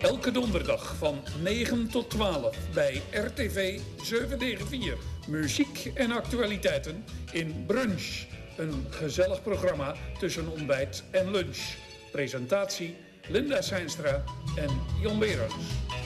Elke donderdag van 9 tot 12 bij RTV 794. Muziek en actualiteiten in Brunch. Een gezellig programma tussen ontbijt en lunch. Presentatie Linda Seinstra en Jon Berends.